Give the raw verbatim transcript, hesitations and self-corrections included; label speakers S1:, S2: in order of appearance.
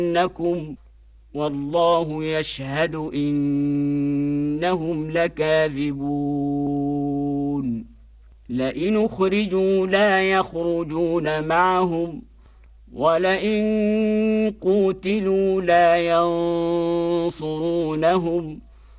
S1: لَنَفْتِنَنَّكُمْ وَاللَّهُ يَشْهَدُ إِنَّهُمْ لَكَاذِبُونَ لئن أخرجوا لا يخرجون معهم ولئن قوتلوا لا ينصرونهم